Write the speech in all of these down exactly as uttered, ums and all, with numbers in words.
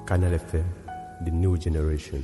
Canal F M, the new generation.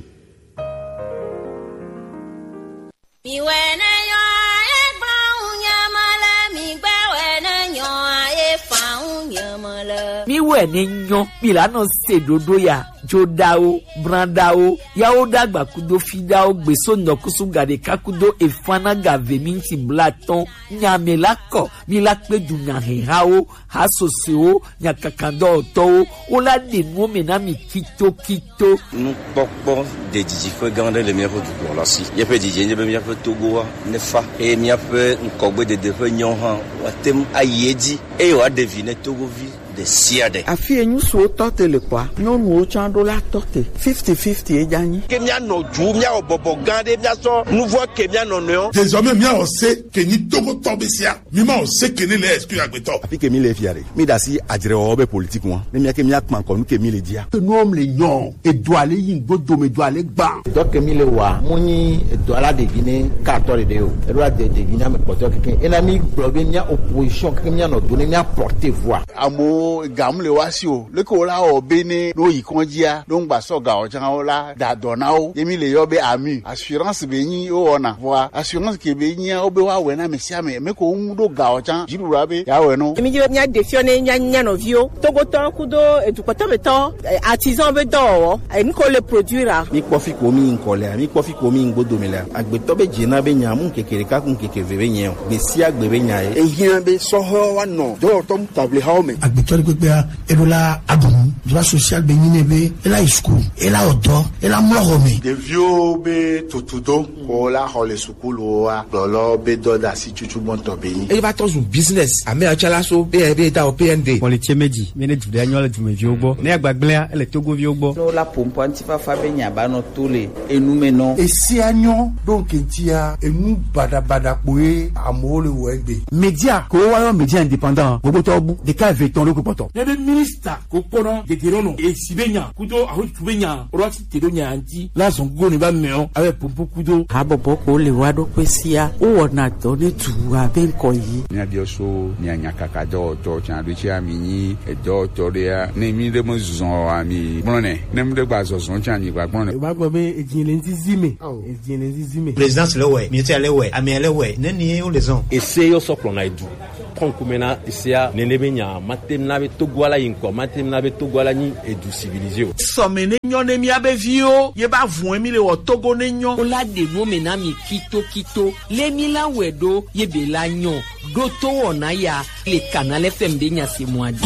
Mi we ne nyo milano sedodo ya jodao brandao yao dagba kudo fidao gbeso nokusu gade kakudo efana gave minti blaton nyamelako milakpe dunya hehao hasoseo nyakakando to ola de no mena mi kito kito nous pokpo de diji fe gande le mieux du pour la si y pe diji ne be mi fe togo ne fa e mi fe nkogbe de de fe nyon han watem ayedi e wa deviner togo vi de siade afi enyu so tote le kwa no no chando la tote fifty fifty e jani ke mi ano ju mi a bobo gande mi aso nouveau ke mi ano no désormais mi a on sait que ni togo tobesia mi ma on sait que ni le excuse agbeto afi ke mi le fiare mi da si adire obe politique won ne mi ke mi akman ko nu ke mi le dia que nous homme le yon et doit aller yin godo me doit aller gba donc ke mi le wa muni doit la deviner quatorze de o e doit de deviner me poto ke en ami blobe mi opposition ke mi ano donner mi porter voix amo gamle wasio le ko la obene no yikonjia don gba so ga ojan ola da donao yemi le yobe ami assurance be yin o ona voa assurance ke be yin obe wa we na mesia me me ko do ga ojan jiru rabe ya we no emi je nya defione nya nya no vio togo to kudo edukoto beto artisan be do emi ko le produire mi kofi ko mi nkole mi kofi ko mi ngbodo mele agbeto be jina be nya mu kekere ka kun kekeve be nya be si agbe be nya e yin be so ho wa no do to table ha o me agbeto gbegbe edola adun droit social be nyinebe ela school ela odo ela mlorome de vieux be totudo ko la hole school wa lolo be do da si chuchu bonto be ni e va to business ame achala so be be da o P N D on le tiemeji mene du annual du mevi ogbo ne agbagblea ele togo vi ogbo no la pompo antifa fa be nya ba no tole enume no esi anyo donc ntia enu bada bada poe amole wegbe media ko wa yo media indépendant gbogbo to bu de ka veton lo ko poto ebe minister ko kono de terono e sibenya kudo aho tubenya orati teronya anti la zongo ne ba meo ave pompo kudo abobo ko le wa do pesia o wona to ni tuwa be nko yi ni abioso ni anyakaka do to chan do chi amini e do to dia ne mi de mo zon ami blone ne mi de gba zon chan ni gba blone e ba gbo be ejinle nti zime ejinle nti zime president le we militaire le we ami le we ne ni o le zon e se yo so plona edu konkumena isia nenebenya matemna be togwala yinko matemna be togwala ni edu civilisé so mene nyone mi abevio ye ba vun mi le wo togo ne nyon ola de no mena mi kito kito le mi la wedo ye be la nyon do to wona ya le Canal F M de nya se moadi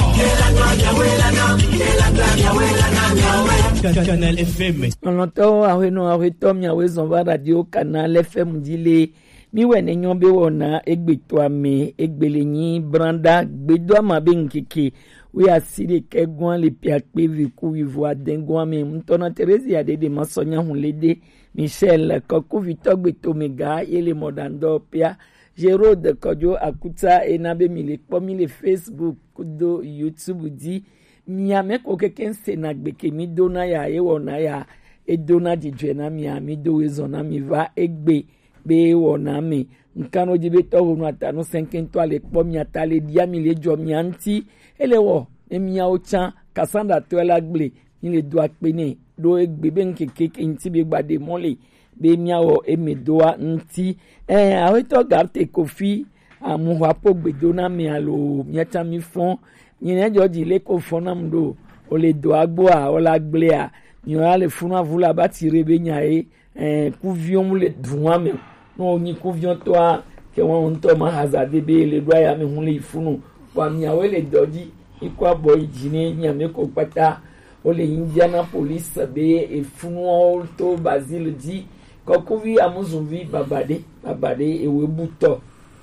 Canal F M on to awe no awe to mi awe zon va radio Canal F M dile mi we ne nyon be wona egbeto ame egbelenyi branda gbedo ama be nkeke we asire kegwan le piakpe viku vivoa dengwan me mtona Teresi ade de masonya hunlede Michel Koko Vitogbe Tomega yele modando pia Jerode Kojo Akuta enabe mile pomi le Facebook kudo YouTube di miame ko keken senagbe ke mi dona ya e wona ya e dona dijena mi ami do wezona mi va egbe be wona mi nkano jibe to wonu atanu cinquante le pomi atale dia mi le jo mi anti elewo emi aochan kasanda to elagble ni le do apene do egbe be nkeke nti be gbade mole be miawo emedoa nti eh aweto garte kofi amuwa pogbedo na mi alo miacha mi fon nyine joji le ko fona mdo o le do agbo a o la gble a ni o le funa vula ba tire be nyae eh kuvion mu le duwa me no ni kuvion to a ke won to ma hazade be le do ya me hun le funu wa miawe le doji ikwa boy jine nyame ko pata o le Indiana police be e funu to Basile di kokuvi amuzumvi babade babade ewe buto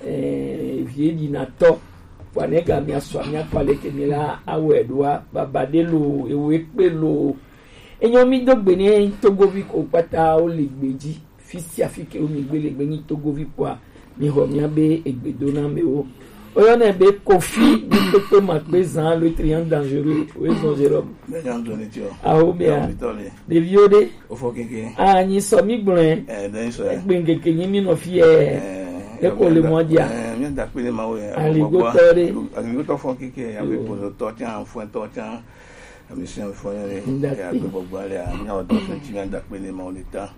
eh vieji na to wanega mi aswanya kwale kemila awedwa babade lo ewe pe lo enyo mi dogbe ni togovi ko pata o le gbeji fisi afike o mi gbele gbe ni togovi kwa mi ho mi abe egbedo na me o oyo na be kofi ni pepe ma pe zan le triangle dangereux o ezon Jérôme me jan do ni tio a o be a de viode o fo keke a ni so mi gbon eh den so gbe keke yin mi no fi e e ko le mo dia eh mi da pe le ma we aligo tore aligo to fo keke ya be ko to tian fo to tian mission foyere ya gbogbo ale anya odo fenti mi anda pe ni mo le ta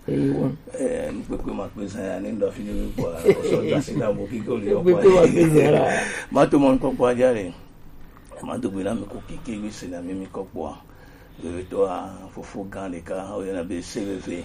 eh n pe pe ma pe san ya ni ndo fi ni po so da si na mo ki go le o pa ma to mo ko pa jare ma to bi na mi ko ki ki wi se na mi mi ko po le to a fofu gan le ka o ya na be C V V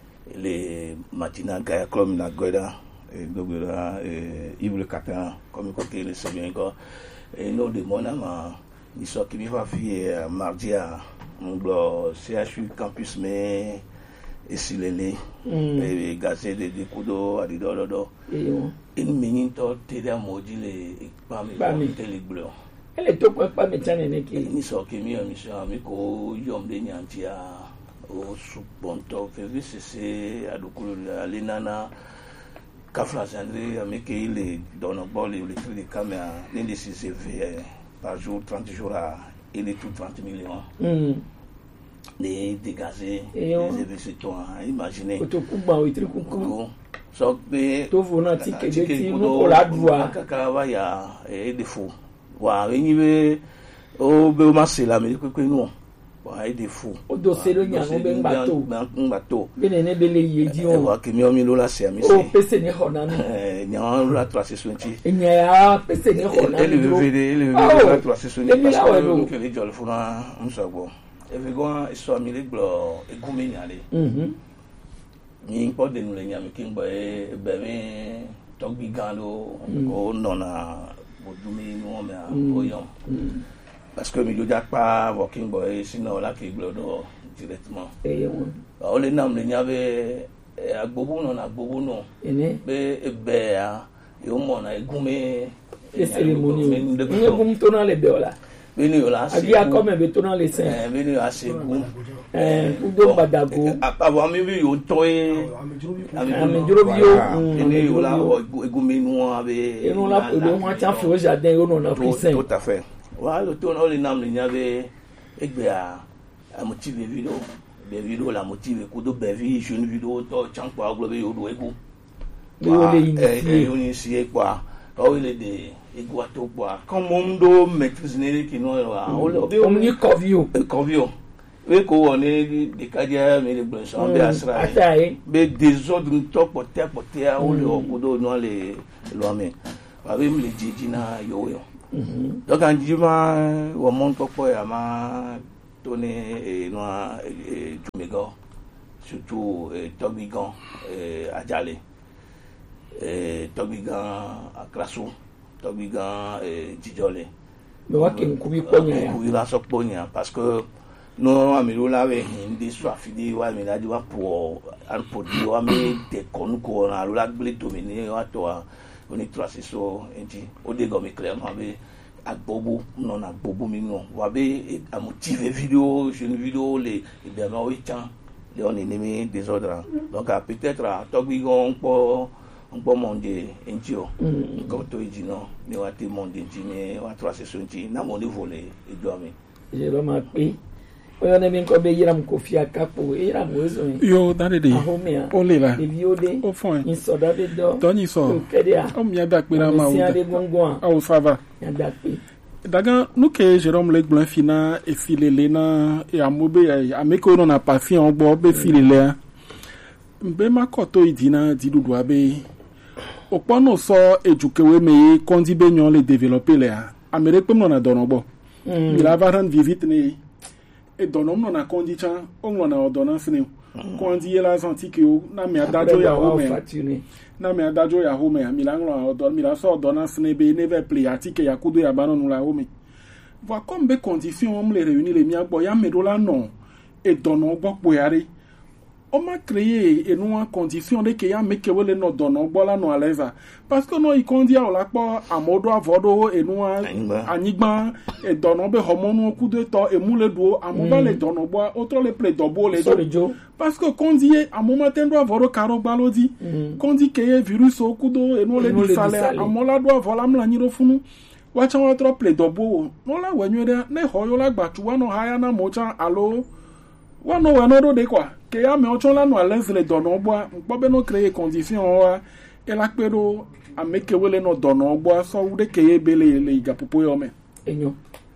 le matina ga club na goda e gbogbo la e ible kata comme ko ki le se bien ko e no de mona ma ni so ki mi va fi mardi à mon C H U campus mais et si les et gazé de de kudo à do do do une minute te da modi le pa mi tele bleu elle to ko pa mi tane ne ki ni so ki mi mi so mi ko yom de nyanti a o su bonto fe vi se se adukulu le nana kafla sandre mi ke ile dono boli le tri de caméra ni de C V par jour, trente jours à il est tout trente millions. Mm. Les dégazés, les investisseurs, imaginez. Tout coupa, oui, tout coupa. So, mais. Tout vous n'a tiqué de qui nous la doit. Kakawa ya et des fous. Wa, venive au Béomassé là, mais que nous. Wa, et des fous. Au dossier de Nyan, on ben bateau. Un bateau. Bene belé yedi on. Wa, qui mi omi lola c'est ami. Oh, pese ni honami. Eh, Nyan la tracé sointi. Nya pese ni honami. Elle veut elle veut la tracé sointi parce que que les jol funa on so bo. E ve go so mi le glo e gumi nyale. Mhm. Ni po de nous le nyame king boy be me tok bi gando ko nona bodumi no me a boyon. Parce que mi do jak pa working boy sinon la ki glo do directement. Eh yo. O le nam le nyave agbobu no na agbobu no. Ene be be a yo mo na egume e cérémonie. Ni gum to na le be ola. Beni ola. Abia comme be to na le sen. Eh beni a se gum. Eh udo badago. Aba mi bi yo to e amejuro bi yo. Beni ola egume no abe. E no la pe do mo cha fi o jardin yo no na fi sen. Tout à fait. Wa le to na le nam le nyave egbe a a motive video. Be video la motive ku do be vi jeune video to chankwa globe yo do egu. Yo le initié yo initié quoi. O ile de egu ato quoi. Comme on do maîtrise ne ki no wa. O ni covio. Covio. We ko woni de kadia me le blonson be asra. Be désordre to pote pote a o le okudo no le lo ame. Ba be me le jiji na yo yo. Donc en jima wo mon to po ya ma tone e no e Tumego surtout e Tobigan e Adjale e Tobigan Akrasu Tobigan e Jijole mais wa ke nkubi ponya nkubi la so ponya parce que no amiro la we hindi so afidi wa mi la di wa po an podi wa mi de konu ko na la gble to mi ni wa to oni tracé so enti o de go mi clairement be agbobo non agbobo mi non wa be a motiver vidéo jeune vidéo les bien oui tiens les on ennemi désordre donc peut-être à Tobigon po on peut monter enti o comme to dit non ni wa te monter enti ni wa tracé so enti na mo ni voler e do mi je ba ma pe o ne min ko be yiram ko fia kapo yiram wezo yo dare de o le la e viode o fon in so da de do do ni so o mi ada pe na ma o o fava ya da pe daga nous que Jérôme le blanc fina e filele na e amobe ya ameko no na parfum o gbo be filele mbe makoto idina didudu abe opo no so ejukewe me kondi be nyon le développer le amere pe no na donogbo il va rendre vivite ne e donom no na kondi chan o no na ordonnance ne kondi la antique o na me adajo ya o me na me adajo ya ho me mi la nglo odon mi la so ordonnance ne be ne ve play article ya kudo ya bano no la ho me va comme be condition on le réunir les mi agbo ya me do la non e donon gbo po yare on m'a créé et nous en condition de que ya me que le no donon gbo la no aleva parce que no i kondi a la po amodo avodo et nous anigba e donon be hormone kudo to e mule do amoba le donon gbo autre le play dobo le do parce que quand dit à moment doit avoir caro balodi quand dit que virus au kudo et non le disale à mola doit voilà mla nyiro funu wacha wa trop play dobo no la wenwere ne hoyo la gba tuwa no haya na mocha alo wa no wa no do de kwa ke ya me ocho la no alens le dono gbo gbo be no créer condition wa e la pero a meke wele no dono gbo so de ke ye bele le igapopo yo me enyo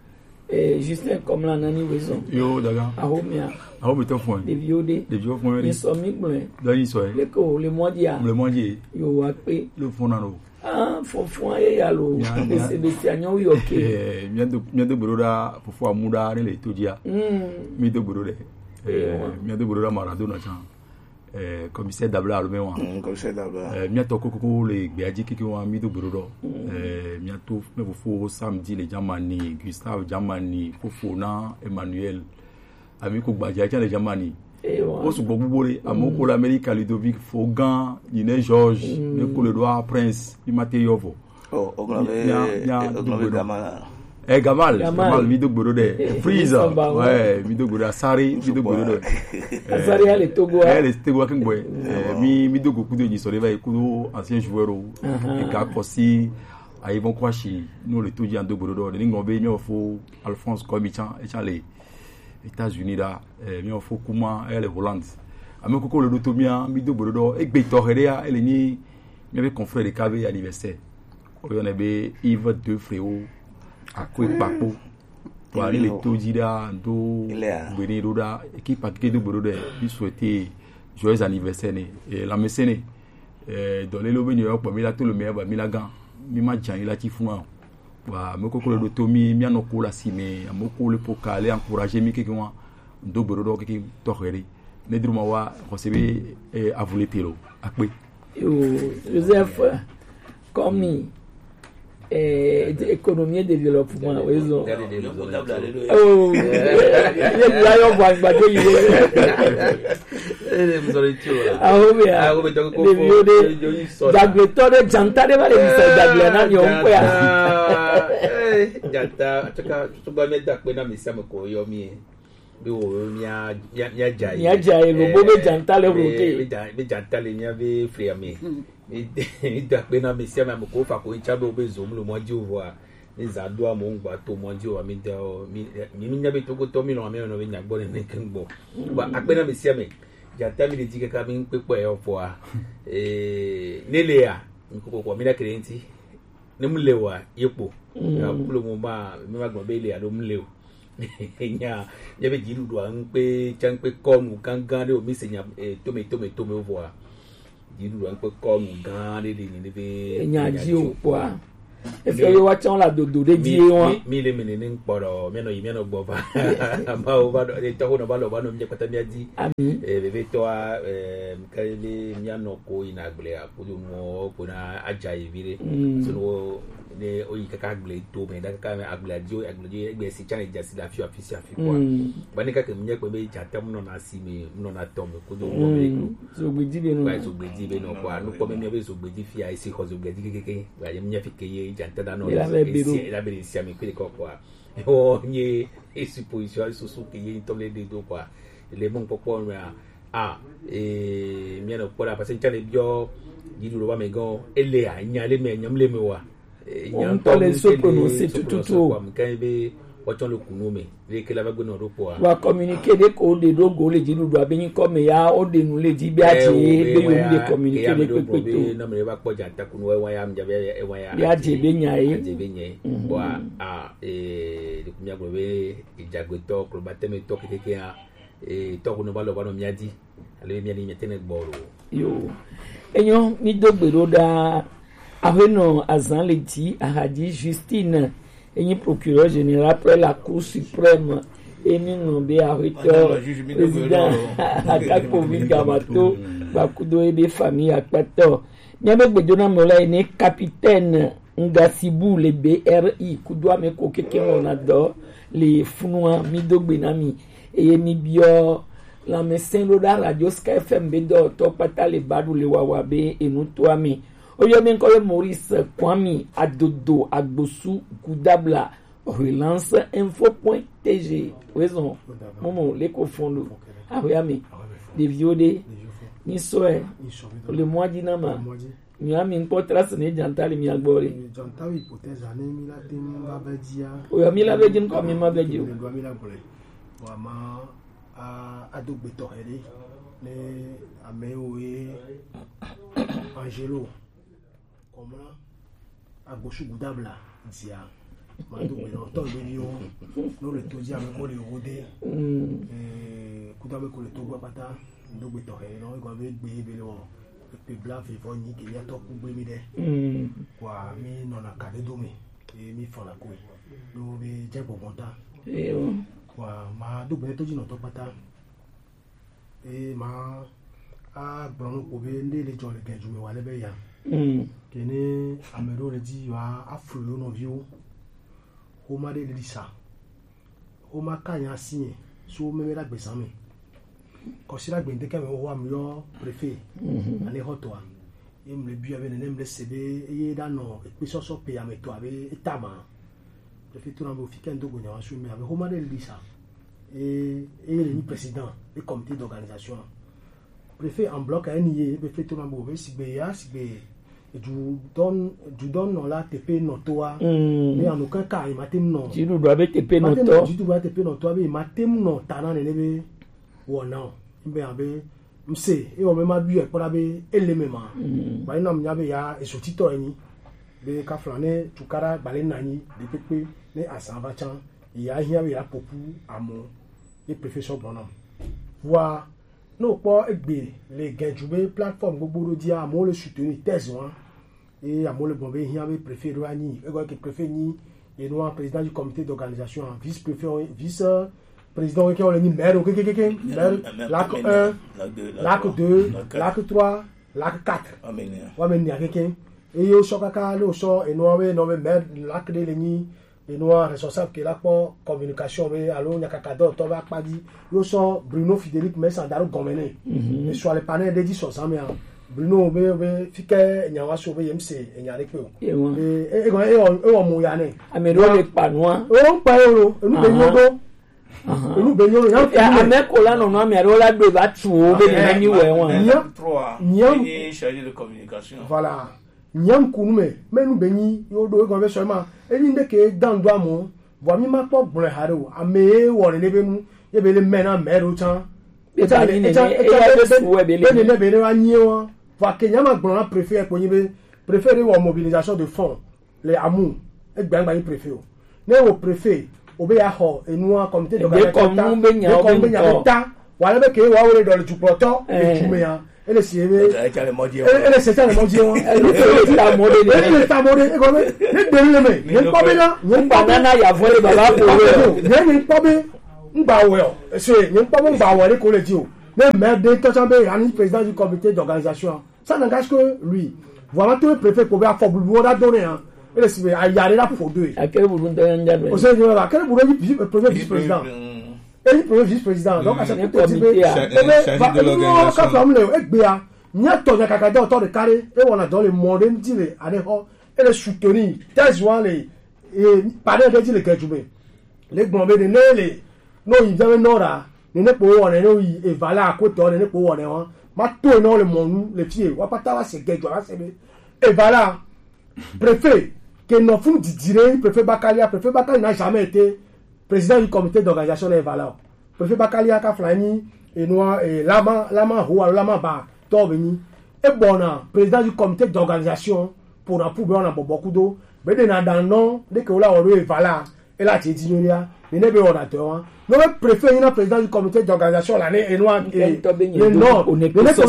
eh Justin comme la nani wezo yo daga aho mia aho beto fon de viode de viode fon ni so mi gble da yi so le ko le modia le modia yo wa pe le fon na no ah fo fo e ya lo de se be ti anyo yo ke eh mi ando mi ando broda fo fo amuda ne le todia mm mi do broda eh mi ando broda Maradona chan eh commissaire Dabla lo mewa commissaire Dabla eh mi to kokoko le gbeaji kiki wa mi do broda eh mi to me fo fo samedi le Jamani Gustave Jamani fo fo na Emmanuel ami ko gbaja ja le Jamani o su gbogbo re amoko l'Amérique Ludovic Fogan Nine George ne ko le roi Prince ni Mateyovo oh oglave oglave Gamal eh Gamal Gamal mi do gboro de Freezer ouais mi do gboro Asari mi do gboro de Asari ale Togo eh le Togo kin boy mi mi do goku do ni so le ba ikudo ancien joueur e ka kosi a Yvon Kwashi no le toji ando gboro de ni ngombe mi ofo Alphonse Komichan e chale États-Unis là eh mi ofo kuma elle Hollande ami koko le dotomia mi do bodo e gbe to herea ele ni mi be confrère de cave anniversaire o yo ne be Yves deux frérot akwe papo to ali le toji da do beni do da équipe akike do bodo de bi souhaiter joyeux anniversaire ne et la mécène eh dans les lobe ni yo po mi la to le meilleur ba mi la gan mi ma jan ila ti fun wa me ko ko do to mi mi ano ko la si me mo ko le pour caler encourager mi kiki wa do boro do kiki to xeri ne druma wa ko se be a voler telo akpe yo Joseph comme eh économie de développement wezo oh le la yo ba gba de ile vous aurez tout ah oui ah oui donc ko dagle to de janta de ba le bisa dagle na yo ko ya janta chaka to ba me dakpe na mi sam ko yo mi bi wo nya nya jai nya jai lo bo be janta le rote be janta le nya be frère mi mi dakpe na mi sam ko fa ko ncha be zoom lo mo ji ovoa izadu amo ngba to mo ji o mi da mi mi nya be to ko to mi lo mi no be nya gbo ni kengbo ba akpe na mi sam janta mi di ka mi pe po e ofo a eh nele a mi ko ko mi na krenti ne mlewa yepo ya pulo mo ma mi ma gbon be ile a lo mlewo nya ya be jiru do an pe chan pe komu gangan de o mi se nya tome tome tome o voa jiru do an pe komu gan de ni be nya ji o po a e fe yo wa chan la dodo de di won mi le mi ni nporo me no yi me no gbo ba ma o ba de to no ba lo ba no mi pata mi aji ami e be be to a ka le mi ano ko ina gble a ko mo ko na aja ivire so ne o yi kaka gble to me da kaka agble ajo agble je egbe si channel just la fi office afi kwa ba ni kaka mi pe be jata mu no na si mi mu no na to me ko do mo me so gbe ji be no ba so gbe ji be no kwa no ko me be so gbe ji fi ai si ko so gbe ji keke ba je mi fi ke janta da no la be si ami pe ko kwa o nye e supposition so so ke yi to le de do kwa le mon popo ra ah eh mi no ko la parce que channel bio ji do ba me gan ele anya le me nyam le me wa on peut les se prononcer tout tout tout quand be oton le kunu me le ke la ba gbona ro po wa communiquer de ko de do go le jiru do abin ko me ya o de nu le ji bi ati be yo de communiquer de pe pe to na me ba po janta kunu wa ya mja be e wa ya ya je be nya yi je be nya wa ah eh de kumya gbe be ijagbe to ko ba teme to keke ya eh to kunu ba lo ba no mi adi ale mi ani mi tene gboro yo enyo mi do gbero da Aveno Azan Leti Ahadi Justine et procureur général après la Cour suprême et nommé arrêteur président Akakovi Gamato Bakudo et des familles à Pato. Nyame Bedona Mola est capitaine Ngasibu le B R I Kudwa Meko Keke Monado les Funua Mido Benami et mi bio la médecin Loda Radio Sky F M Bedo Topata le Badou le Wawabe et nous toi mi Oyomen Kole Maurice Kwami Adodo Agbosu Goudabla relance info.tg raison momo les cofondos Aoyami des viodé ni soe le mois dinama mi ami nko trace ne jantali mi agbore jantali hypothèse ane mi la tem ba bedia o mi la bedim ko mi ma bedio do mi la gbore wa ma a adogbe to hele ne ameoe Angelo comme là Agbosu Goudabla dia ma do be no to be yo no le to ji ame ko le ode eh ku ta be ko le to gba pata do be to he no ko be gbe be lo pe bla fe fo ni ke ya to ku gbe mi de kwa mi no na ka de do mi e mi fo la ko do be je bo monta e o kwa ma do be to ji no to pata e ma a gbọ́n kò bí ndé lè jọ lè gẹ̀ẹ́jú mi wà lẹ́bẹ̀ yà kì ní àmẹ́rò rẹ̀ jí wà áfùrù lónà bí ó ó má dé lè sà ó má káyà sí yẹn só mẹ́mẹ́ dàgbé sàmì kọ̀sí dàgbé ndékẹ́ mi wà mí yọ préfet àní họ́tọ̀ à é mi lè bí abẹ́ nínú mi lè sèbé eyé dáná èpè sọ́sọ́ pé àmì tó àbẹ́ étàmà préfet tó náà bó fi kẹ́ńdógò yàn wá sómi àbẹ́ ó má dé lè sà et et le président le comité d'organisation préfet en bloc à nié préfet tout le monde si béa si bé du donne du donne non là T P non toi mais en aucun cas il matem non tu dois be T P non toi tu dois T P non toi mais matem non tana ne be wona mbe abe mse e o me ma bu e pora be elemema ba ina mnya be ya e so tito eni be ka flane tukara bale nani de pepe ne asamba chan ya hia be ya popu amo et professeur bonhomme voir no po egbe le genjube plateforme gbogbo ro dia amo le soutenir thèse wan et amo le bombe hia be préfet ani e go ke préfet ni et no président du comité d'organisation vice préfet vice président qui on le ni maire ke ke ke maire lac un lac deux lac trois lac quatre amen wa men ni akeke e yo sokaka lo so e no we no me maire lac de le ni et nous responsable qui est là pour communication mais alors nyakakado to ba padi yo so Bruno Fidélique mais sans daro gomene et sur les panels de dix soixante mais Bruno be be fike nyawa so be yemse enyare pe o e e go e o mo ya ne amero le panwa o pa euro enu be nyodo enu be nyodo ya ameko la no no amero la gbe ba tu o be na ni we won trois ni chargé de communication voilà nyam kunume menu benyi yodo go be so ma eni ndeke dandu amo bo mi ma po gbon hare o ame wo ne be nu ye be le mena mero chan e ta ni ne e ya be su we be le ne be ne wa nyi won va kenya ma gbon préfet ko yin be préfet wo mobilisation de fonds les amu e gbangba yin préfet o ne wo préfet o be ya ho enu comité de organisation ko mu be nya o be ta wa le be ke wa wo le do le tupoto e jume ya ele si ebe ele se tale moji won ele ta mode ele ta mode e go me ne de le me ne ko be na ne pa na ya vole baba ko we ne ne ko be ngba we o se ne ko be ngba we le ko le ji o ne maire de to chambe ani président du comité d'organisation ça n'engage que lui voilà tout le préfet ko be afo bu wo da donner hein ele si be ayare la fo do e akere bu ndo yanja do o se je la akere bu le premier vice président et le premier vice-président donc à chaque fois tu veux chargé de l'organisation quand on le egbe nya to nya kakada to de carré et on a dans le monde dire allez ho et le soutenir thèse wan le et parler de dire le kejube le gbon be de le no yi de no ra ni ne po won ne yi e vala ko to ne po won won ma to no le monu le pied wa pata wa se gejo la se be et voilà préfet que no fun di dire préfet Bakalia préfet Bakalia n'a jamais été président du comité d'organisation des valeurs préfet Bakalia ka flani et noa et lama lama ho lama ba to beni e bona président du comité d'organisation pour na pour na beaucoup do be de na dan non de que ola oro e vala e la ti dinyoria ni ne be orateur no be préfet ni na président du comité d'organisation la ne et noa et non ne ne ko be ne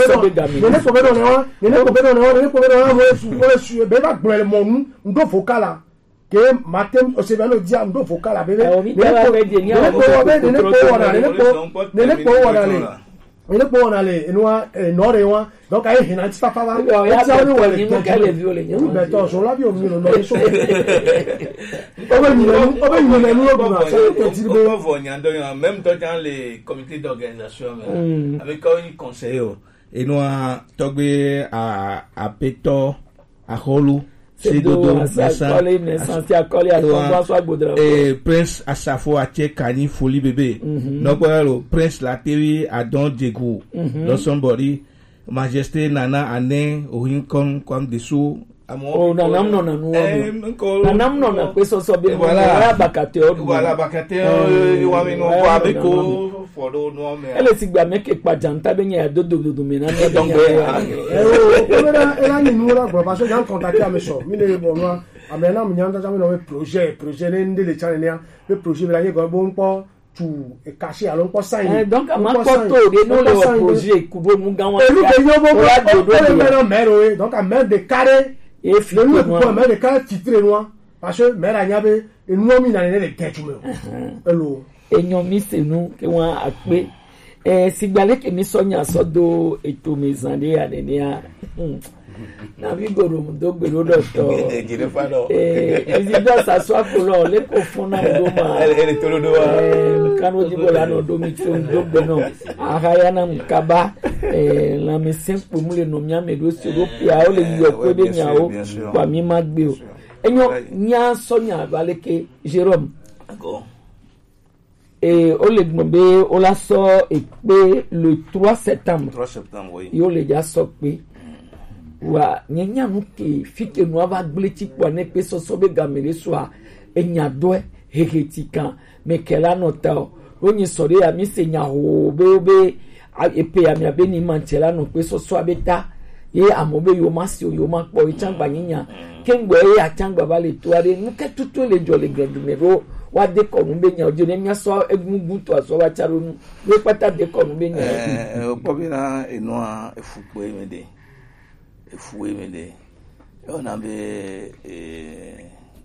ko be no ne ne ko be no ne ko be no mo su mo su be ba gbon le monu ndo focala que matem o se vano dia ndo vocal a bebe ne ko ne ko be ne ko wana ne ko ne ko wana le ne ko wana le enwa no re wa donc ai hina ti papa wa ya sa ni wele ni ka le viole ni be to so la bi o mi no no so o be ni o be ni na ni o guna so te ti be o vo nya ndo en même temps dans les comités d'organisation avec un conseiller et nous togbe a a peto a holu c'est dodo et prince asafo ache kani folie bébé donc le prince la télé a don dégou dans somebody majesté nana ané ohin comme comme dessous oh nanam non non nanam non na peso so be voilà bakate o voilà bakate o wa mi no wa be ko fodo no me ele sigba meke pa janta be nya dodo dodo me na donc eh o era era ni nura bro parce que j'ai contacté à monsieur mi le bon moi amena mnyanda jamu no projet projet ne ndele chane ne be projet be la ye go bon po tu e caché alors po sign donc ma photo de no le projet kubo mu gan wa e lu be yo bo bo le mero mero donc a main de carré et le lu ko main de carré titre noir parce que mera nyabe e no mi na ne le tetu me elo enyo mi se nu ke wa ape eh sigbale ke mi sonya sodo eto mezande anenia na vi goro mu do gbero do to eh president s'assoit pour lo le ko fona do ma ele tolo do eh kanu di bola no do mi tun do beno ahaya na mkaba eh la me simple mu le no mia me do siro pia o le yo ko de nya o kwa mi ma gbe o enyo nya sonya baleke Jérôme d'accord. Et on le demandé, on l'a sort et le trois septembre. trois septembre, oui. Et on l'a déjà sorti. Wa, nyanya nuke, fite nous va gliti pour ne pas se sauver gamere soit et nya doit hérétiquant. Mais qu'elle a noté, on y serait à mi seigneur ho bébé et puis à mi a béni mantela no pe so soit beta. Ye amobe yo masio yo makpo ichangba nyinya. Kengwe ye achangba vale tuare nuke tutu le jole grandumero. Wa de konu be nya ojo ne nya so egungun to aso wa charo nu le pata de konu be nya eh o po bi na enu a efupo e mede efu e mede o na be eh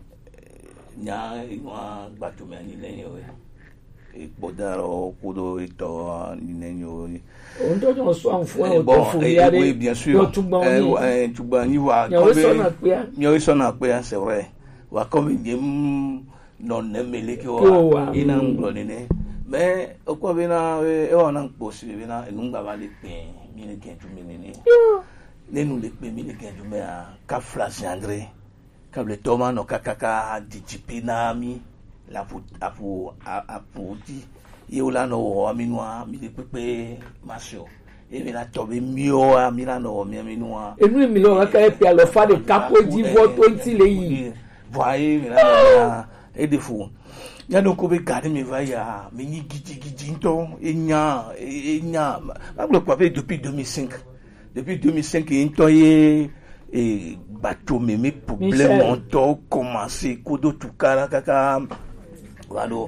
nya inu a gbatu me ni leyin o e podaro kudo ito ni leyin o on do jo so anfo o to fu ya de bien sûr eh tugba ni wa ko be nyo so na pe c'est vrai wa comme dem non ne mele ki wa ina nglo ni ne mais o ko bina e o na posi bina enu ngba ba le pe mi le kenju mi ni ne nu le pe mi le kenju me a ka flash André ka le toma no kakaka dijipina mi la fu afu afu di e o la no o mi noa mi le pepe masio e mi la tobe mio a mi la no mi mi noa e nu mi lo ka e pe alo fa de capo di voto ti le yi voyez mi la et des fous ya no ko be garder me va ya me ni gidi gidi nto enya enya ma le quoi depuis deux mille cinq depuis deux mille cinq nto ye et bateau me me problème onto commencer kodo tukara kaka walo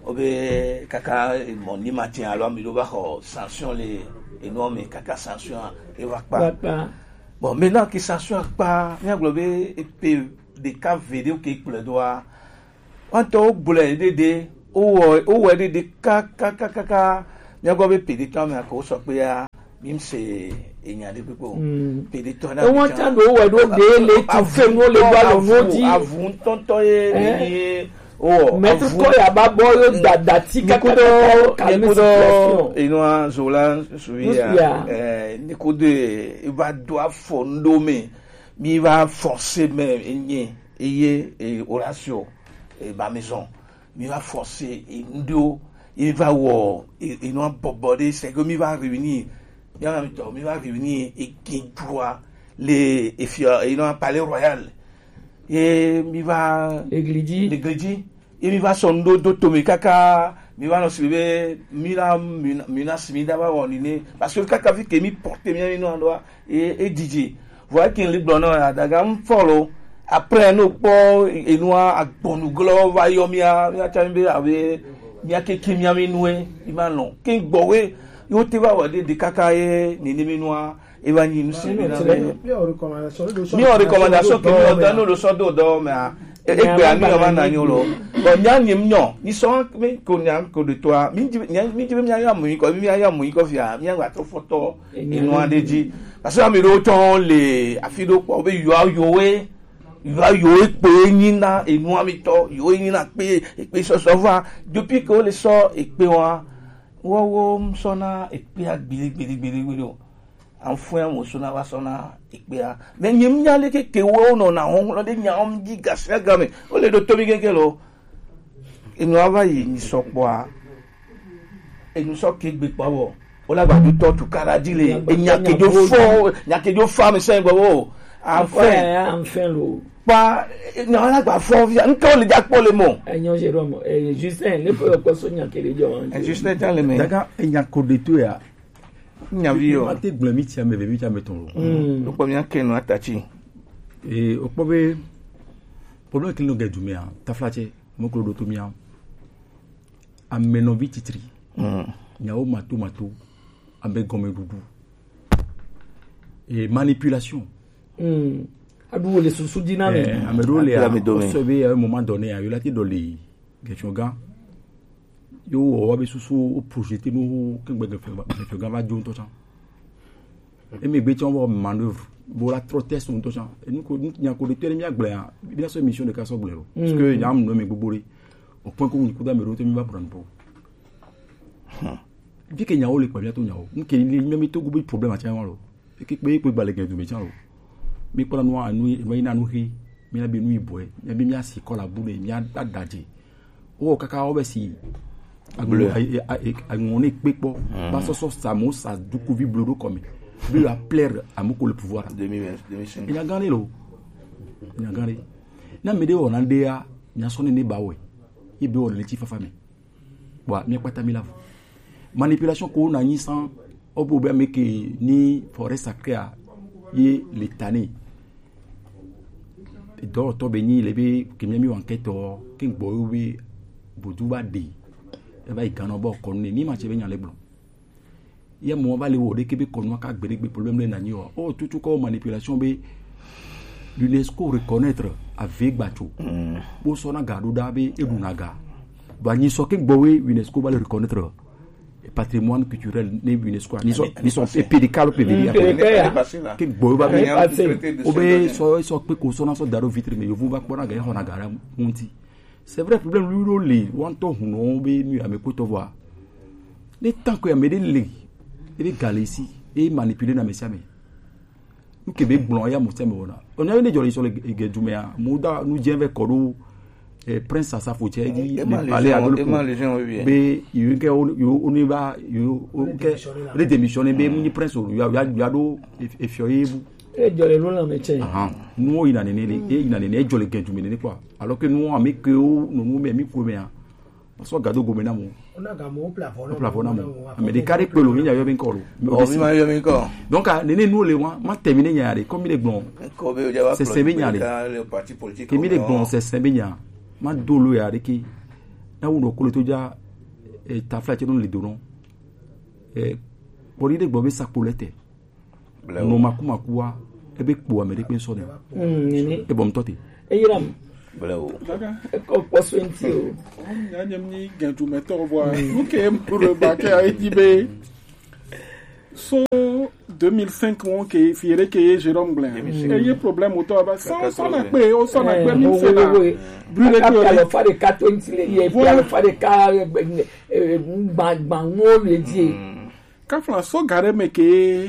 obe kaka mon ni matin alors mi do ba sanction les énorme kaka sanction et va pas bon maintenant que sanction pas ni globé et des cas vidéo qui pour le doigt anto bule dede o o we dede ka ka ka ka ka mi ago be pede to mi ko so pe ya mi se eyan de pipo pede to na o won tan o we do de le ti fe mo le gba lo mo di avun tonto ye ni o metro ko ya ba bo yo dada ti ka ka kalme ino a zola suvi ya eh ni ko de il va doit fondo me mi va forcer même enye eye e oration et ma maison mi va forcer et ndo il va wo et non bobodé c'est que mi va réunir il va mi va réunir et qui doit les et il non palais royal et mi va l'église l'église et mi va son do do to mi kaka mi va no suivre mi la mi na mi da va wonine parce que kaka vi que mi porter mi no ando et et D J voilà qu'il libre non daga m follow après nous po et nous a bonu glo va yo mi a mi a chambe ave mi a ke kimia mi noe imano ke gbowe yo te va wa de de kaka e ni ni mi noa e va ni nu si mi na mi o recommandation mi o recommandation que mi o dano lo so do do me a e gbe ami o ma na ni lo bo nya ni mnyo ni so mi ko nya ko de toi mi mi mi mi ya mu ko mi ya mu ko fi a mi ya to photo inu adeji parce que mi ro ton le afido po be yo yo we va yo pe yin na enu ami to yo yin na pe pe so so va depuis que le so e pe wa wo wo so na e pe agbili gbili gbili gbili an fun mo so na wa so na e pe a me nyim nya le ke ke wo no na hon lo de nya om gi gasa ga me o le do to bi keke lo enu ava yi ni so po a enu so ke gbe pa wo o la gba du to tu kara dile e nya ke jo fo nya ke jo fa mi se gbo wo an fe an fe lo pa ni ala gba fo vi nka o le ja po le mo enyo Jérôme eh Justin le po ko so nya kele jo eh Justin tan le me daga enya ko de to ya nya vi o ate glami ti ame be mi ti ame ton mm o po mi an kenu atachi e o po be problème que nous avons du mien taflache mon clo do to mia ameno vititri nyao mato mato ambe gome dudu et manipulation mm adu le sous dynamique eh amedo le a observé à un moment donné a eu la tête dans les gestionga yo o ba susu o projeter no kengbe gestionga va jon to chan et me be on va manœuvre bo la proteste on to chan et nous ko nya ko de tele mi agble a bien so mission de kaso glero parce que y a no me gbori au point que on ko da me rote mi va prendre pour vi ke nyao le kwa biato nyao nke ni mi to gubi problème a tian lo ke pe pe ba le gen du me chan lo mi ko la no anu mi na nu hi mi na be nu iboe ya bi mi asi ko la bu le mi adaje o kaka o be si agble a ngone pepo ba so so sa mo sa du ku vi bloro comme lui la plaire à moko le pouvoir deux mille cinq il a gagné lo il a gagné na me de on andea nya so ne ba we e be on le ti fa fami wa mi kwata mi la manipulation ko na yin san obo be me ke ni forêt sacrée a ye l'étané do to be ni le be ke mi mi enquête o ke gbo we bodu ba de e ba ikano bo ko ni ni ma che be nya le blo ya mo ba le wo de ke be ko no ka gbere gbe problème le na ni o o tutu ko manipulation be l'UNESCO reconnaître avec bacho bo so na gadu da be edu na ga ba ni so ke gbo we UNESCO ba le reconnaître patrimoine culturel ne UNESCO ni so ni so pédical pe bi ke gbo ba be o be so so pe ko so na so daro vitre me yo vu ba ko na ga ho na ga munti c'est vrai problème lui lo le wan to hu no be nu ame ko to voir les temps que me de le e be galisi e manipuler na mesiame nous que be blon ya mo se me wona on a une joli sur le gedumea muda nous jeve kodo eh prince sa fo che di le parler à l'autre be you que you on va you que le démissionner be ni prince ya ya do e fioye bu e jole lo la meche ah nous ina ne ne e ina ne ne jole gedumene ne quoi alors que nous ame que nous nous me mi ko me so gado gomena mo ona ga mo plafond plafond mo mais des carrés pelo ni ya yo ben ko o mi ma yo ben ko donc ne ne nous le wa ma terminer nyaare comme les blonds c'est c'est nyaare le parti politique que mi les blonds c'est c'est nyaare ma dolo ya ki na wo no ko le to ja e ta fla che non le donon e poli de gbobe sapolete no makuma kuwa e be kpo amere pe so ne mm e bom toti e yiram Bravo. Ko posso entio. Ya nyam ni gantu meto voir. OK pour le baquet a été so deux mille cinq on que fiere que Jérôme Blin. Et y problème auto ba ça ça na pe o ça na pe mi fait là. Brûler que alors faire des quatre vingt il y a pour faire des cas ban ban mo le dit. Ka flan so gare me que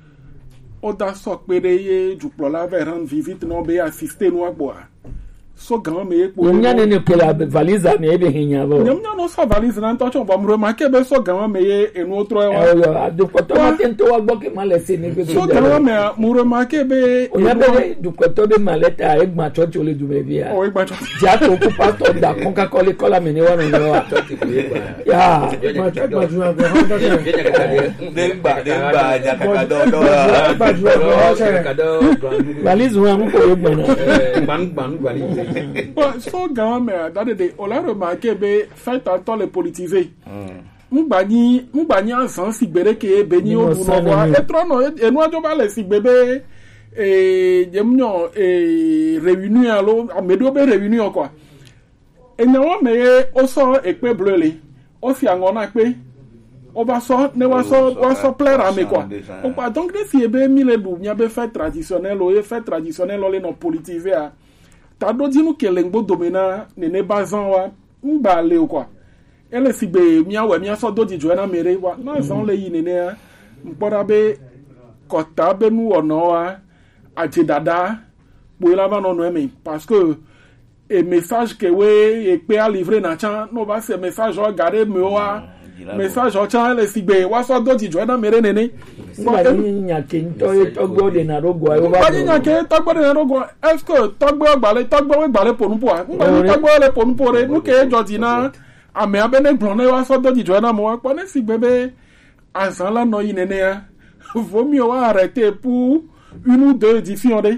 o da so pe de du plola vers vivite no be assister no agboa. So grand me ko nya ne ne pela valise me be hinya bo nya no so valise na ntocho ba mro ma ke be so grand me enu otro e wa yo adu koto ma tento wa gbo ke male se ne be so grand me mro ma ke be nya be du koto be maleta e gba church ole du be bia o e gba church ja to ku pastor da kon ka kole kola me ne wa no wa ya ma church ba ju agbo ha da de gba de gba ja ka do do ba ju agbo valise wa mu ko e gba na ban ban valise so grand mère that day on l'a remarqué be fait à temps les politiser ngbani ngbani ansan sigbere ke be ni o du no wa e tro no e nu ajo ba le sigbebe e jemnyo e réunion lo amedo be réunion quoi e na wa me o so e pe blele o fi angon na pe o ba so ne wa so wa so plaire à me quoi o pa donc de fi be mi le bu nya be fait traditionnel o e fait traditionnel o le no politiser a ta do dinu kelengbo domena nene bazan wa ngba le quoi ele sigbe mia we mia so do di joana mere wa na zan le yi nene mpora be kota be nu ona wa ati dada bo la ba no no emi parce que e message que we e pe a livrer na chan no ba se message o gare me wa message o chan ele sigbe wa so do di joana mere nene ngba ni nya ke nto e togbo de na rogo ayo ba ni nya ke togbo de na rogo est-ce que togbo gbale togbo we gbale ponu po ngba ni togbo le ponu po re nu ke jodina ame abene gbon wa so do di joana mo wa po ne sigbe be azan la no yi nene a vaut mieux arrêter pour une ou deux difficultés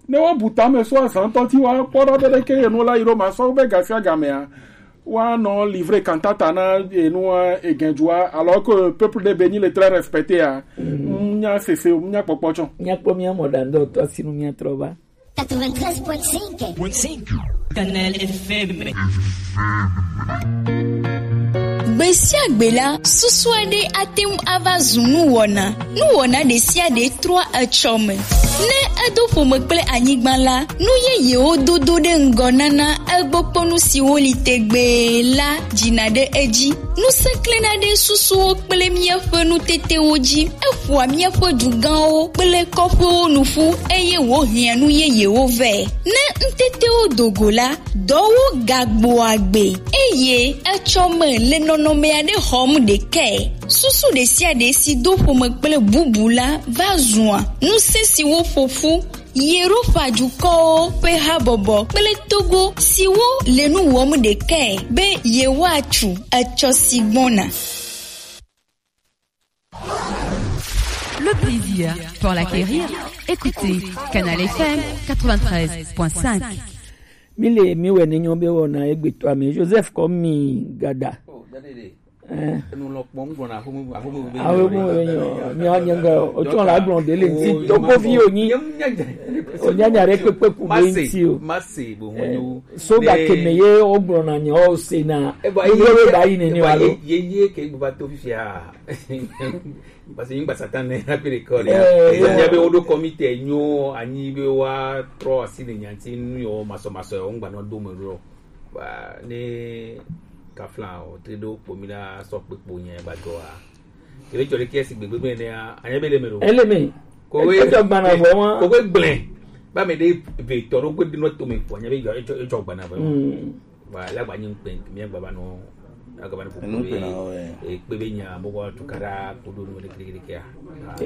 ne wa buta me so asan to ti wa poro de ke enu la iro ma so be gafia gamea wa non livrer cantata na enu egenjua alors que le peuple de Bénin est très respecté a nya fefe nya popochon nya pomia modando to sinu nya trova quatre-vingt-treize virgule cinq Canal F M. Besia gbela suswade atem avazunu wona nu wona de sia de trois achome ne edo pomekple anyigba la nu ye ye ododo de ngonana egboponu si woli tegbe la jina de eji nu seklena de susu okple mia fenu tete oji efua mia fo dugan o pele kopo nufu eye wo hianu ye ye wo ve ne ntete odogola dowo gagbo agbe eye achome le nono me ade hom de ke susu de sia de si do pomekple bubula vazua nu se si wo fofu yero fajuko pe habobo pele togo siwo lenu wom de ke be yewachu achosigbona. Le plaisir pour l'acquérir, écoutez Canal F M quatre-vingt-treize virgule cinq. Mile miwe ne nyombe wona egbeto ami Joseph komi gada. Eh nous lo pon gbona afomu afomu be. Awo mo yo mi anyanga o ton la gbon de le ti to ko fi oyin. O nyanya re pepe ku be nti o. Mase bo wonu. So ga kemeye o gbon na nya o se na. E ba yi ni ni wa lo. Ye ye ke gba to fi a. Parce que ngba satan na pe record ya. Ya be odo committee nyo anyi be wa tro asini nyanti nyo maso maso o ngba no do mo ro. Ba ni kaflan o tredo pomila so pepo yen bago a kele jore ke si gbegbe ne a anya be le mero eleme ko we to gbana bo won ko we gblin ba me de be to ro gbe dino to me po anya be jo jo gbana bo wa la gba yin pe mi gba ba no agaba no po e pe be nya mo ko tukara ko do no de kire kire a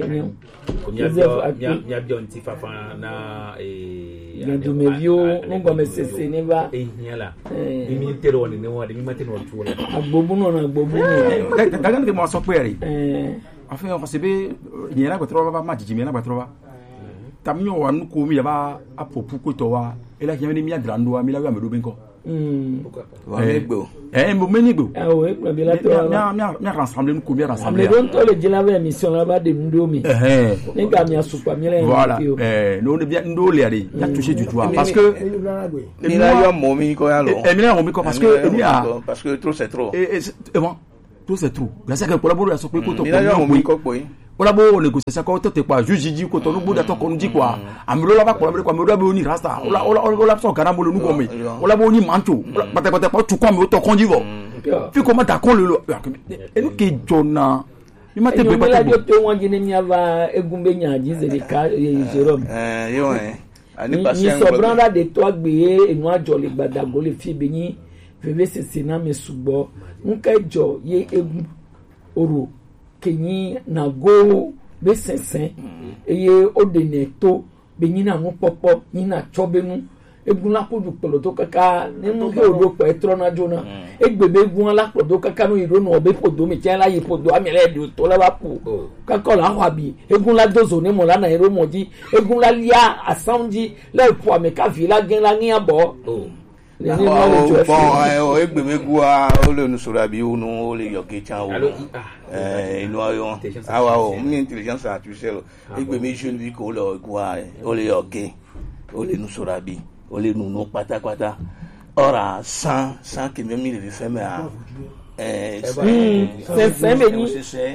ko nya nya nya bi on ti fafa na e ya du me vio no gba me sese ne ba e nya la mi tero ni ne wa de mi mate no tu la agbobu no na agbobu no daga de mo so pe ri eh afa on se be ni na gba ba ma jiji mi na gba ba tamyo wa nu ko mi ya ba apopu ko to wa e la ki mi mi adrando wa mi la wa me do ben ko mm wa me gbo eh mo me ni gbo ah oui pro bi la to mi mi mi rassembler nu ko mi rassembler le don to le jila ba émission la ba de ndomi eh ni ga mi asupa mi la voilà eh no bien ndo le ari ya toucher du doigt parce que mi la yo mo mi ko ya lo eh mi la mo mi ko parce que mi a parce que trop c'est trop et et bon tout c'est trop grâce à que collaborer à ce que ko to mi la yo mo mi ko po yin ola bo négociation ko to te pa juge ji ko to lu boda to ko nji kwa amiro la ba ko ko amiro be oni rasta ola ola ola so kana mo le nu ko mi ola bo ni manto pate pate pa tu ko mi to konji vo fi ko ma ta kon le e nu ke jona mi ma te be pa te to won ji ni mi ava egumbe nya ji ze de ka Jerome eh yo eh ani patient ni so branda de to agbe enu ajo le gbadago le fi be yin veve sese na me sugbo nka jo ye egu oro kenyi na go be sensen eye odeneto be nyina mu popo nyina chobenu egun la podu pelo to kaka ninu ke odo petro na jona egbebe egun la podu kaka no iro no be podo mi chen la yi podo amele do to la ba pu kaka la wa bi egun la dozo ni mo la na iro moji egun la lia asanji le pu ame ka vi la gen la ni abo le ni mo jo bon o egbebe gua o le nu sura bi unu o le yoke chan o eh inu ayo awa o mi intelligence artificielle egbebe jeune bi ko le gua o le yoke o le nu sura bi o le nu no pátápátá ora sans sans que même il le fait mais eh c'est c'est mais ni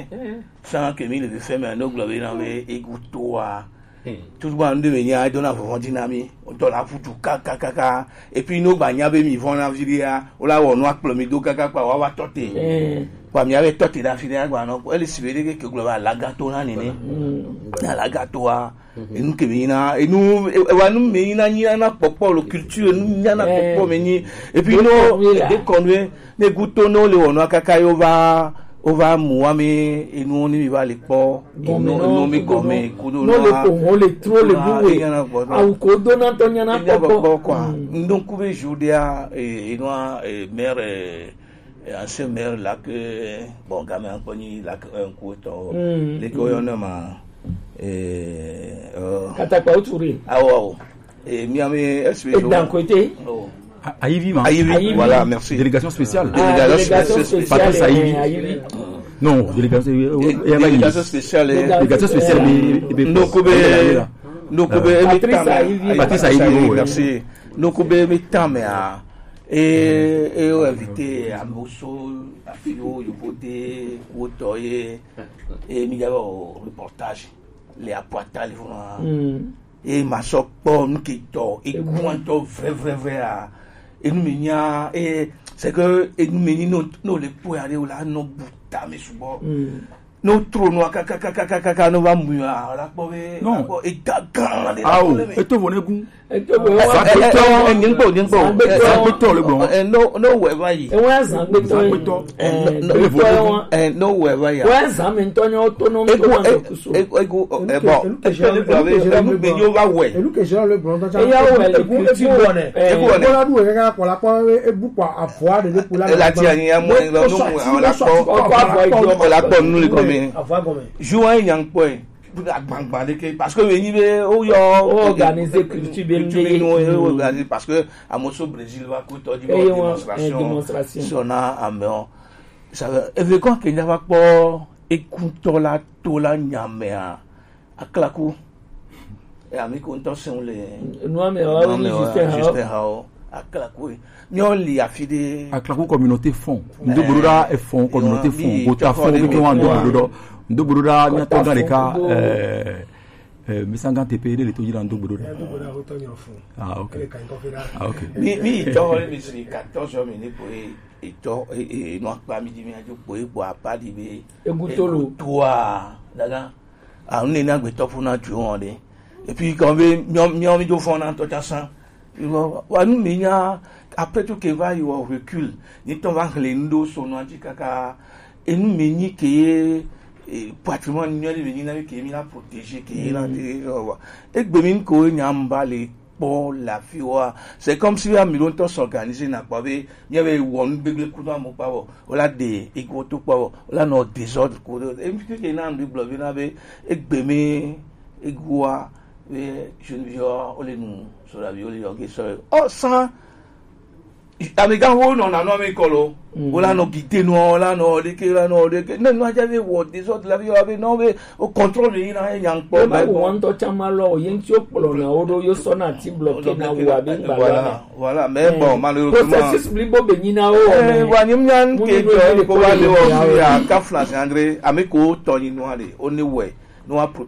sans que il le fait mais no globe na be eguto a tout le monde venir donner pour dynamique on la foutu kaka kaka et puis nous ba nya be mi vont na viria o la wo no akplomi do kaka pa wa wa tote kwa mi ave tote da viria gba no ele sibere ke global la gato na ni na la gato a enu ke bina enu wa nu me na nya na popo lo culture nu nya na popo me ni et puis no de conwe ne guto no le wo no kaka yo va ova muame inu ni va le po no no mi come kudo no le po o le tro le buwe au ko do na to nya na popo quoi donc ku be judia inu e mère ancien maire là que bon gamin poni là un coup to le ko yo na ma eh kata kwa uturi awo et Miami S V. Et d'un côté Aïvi, Aïvi, voilà, merci. Délégation spéciale. Ah, délégation spéciale. Patrice Aïvi. Non, délégation délégation spéciale. Délégation spéciale. Nokube, Nokube, Patrice Aïvi. Patrice Aïvi, merci. Nokube, mais et et invité à Mosso, à Fio, Yoboté, Wotoye, et il y a un reportage, les apportages, et ma soeur Pomme qui tord, et quand vrai, vrai, vrai, et nous menons, et c'est que nous menons, nous les poils aller là, nous boutons, mais souvent. Nous trouvons kaka kaka kaka nous va mourir la pauvre et d'accord ah oh et toi venez goût et toi et n'y pas n'y pas le bon et no no ouais va y et ouais ça beto et no ouais va y ouais ça maintenant autonome et et et bon nous venons va ouais et nous que j'ai le bon dans et ya ouais le culture bonnet et bonnet voilà nous regarde pour la pour et beaucoup à voir de pour la la tiania moi nous la pour la pour nous les comme jouer yang point parce que oh yo organiser culture bien parce que à Mosso Brésil va coûter démonstration son ambiance ça veut quoi qu'il n'y a pas écoute la tola nyamea à clacou et ami content sont les nous mais juste à clacou nous li afide à clacou communauté fond ndo buruda e fond communauté fond bota fond que wando buruda ndo buruda nya to galeka euh euh misanga tepede le to jira ndo buruda ah OK ah OK mi mi to mi si quatorze minutes pour et to et no pa mi di mi ajo po e po apa di be egutolo toi daga ah on est na gbe to funa tu on de et puis quand mi mi mi do fond na to ta san wa nous mi nya après tout que va y au recul ni ton va les ndo sono anti kaka et nous meni que patrimoine ni venir na que mi la protéger que la et bemin ko nyamba le pour la fiwa c'est comme si a million to s'organiser na kwa be ni avait won begle ku na mo pa wo la de e ko to pa wo la no désordre ko e mi que na ndi bloqué na be e gbemi e gwa e je ne vois ole nous sur la viole yo que so oh ça amiga ho no na no me kolo ola no guide no ola no de que la no de que no no j'avais wo des autres la vie avait no be au contrôle ni na yang po ba won to chama lo yen ti opolo na odo yo so na ti bloqué na wa be ngba voilà voilà mais bon malheureusement processus blibo be ni na o eh wa ni myan ke jo ko wa le o ya ka flash André amiko to ni no ale oni we no